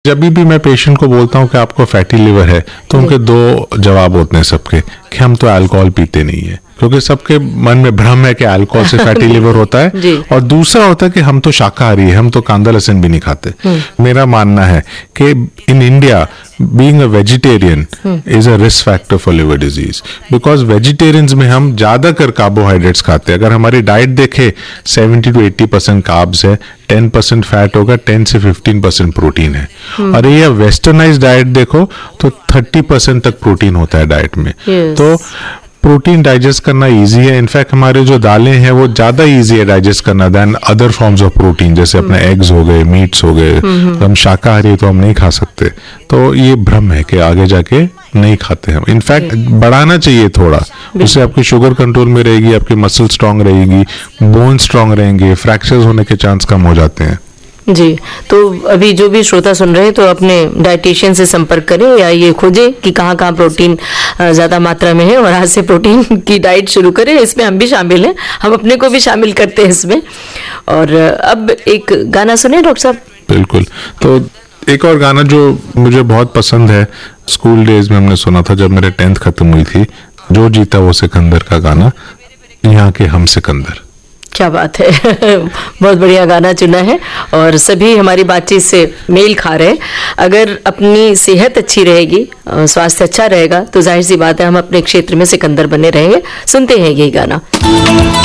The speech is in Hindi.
जब भी मैं पेशेंट को बोलता हूँ कि आपको फैटी लिवर है तो उनके दो जवाब होते हैं सबके कि हम तो अल्कोहल पीते नहीं है, क्योंकि सबके मन में भ्रम है कि अल्कोहल से फैटी लिवर होता है। और दूसरा होता है कि हम तो शाकाहारी है, हम तो कांदा लहसुन भी नहीं खाते। मेरा मानना है कि in India being a vegetarian is a risk factor for liver disease, because vegetarians में हम ज्यादातर कार्बोहाइड्रेट्स खाते हैं। अगर हमारी डाइट देखे 70 to 80% कार्ब्स है, 10% फैट होगा, 10 से 15% प्रोटीन है। और ये वेस्टर्नाइज डाइट देखो तो 30% तक प्रोटीन होता है डाइट में। तो प्रोटीन डाइजेस्ट करना इजी है। इनफैक्ट हमारे जो दालें हैं वो ज्यादा इजी है डाइजेस्ट करना then other forms of protein, जैसे अपने एग्स हो गए, मीट्स हो गए। तो हम शाकाहारी तो हम नहीं खा सकते। तो ये भ्रम है कि आगे जाके नहीं खाते हम। इनफैक्ट बढ़ाना चाहिए थोड़ा, उससे आपकी शुगर कंट्रोल में रहेगी, आपकी मसल स्ट्रांग रहेगी, बोन स्ट्रांग रहेंगे, फ्रैक्चर्स होने के चांस कम हो जाते हैं। जी, तो अभी जो भी श्रोता सुन रहे हैं तो अपने डाइटिशियन से संपर्क करें या ये खोजें कि कहाँ कहाँ प्रोटीन ज़्यादा मात्रा में है और आज से प्रोटीन की डाइट शुरू करें। इसमें हम भी शामिल हैं, हम अपने को भी शामिल करते हैं इसमें। और अब एक गाना सुने डॉक्टर साहब। बिल्कुल। तो एक और गाना जो मुझे बहुत पसंद है, स्कूल डेज में हमने सुना था जब मेरे 10th खत्म हुई थी, जो जीता वो सिकंदर का गाना, यहाँ के हम सिकंदर। क्या बात है बहुत बढ़िया गाना चुना है और सभी हमारी बातचीत से मेल खा रहे हैं। अगर अपनी सेहत अच्छी रहेगी, स्वास्थ्य अच्छा रहेगा तो जाहिर सी बात है हम अपने क्षेत्र में सिकंदर बने रहेंगे। सुनते हैं यही गाना।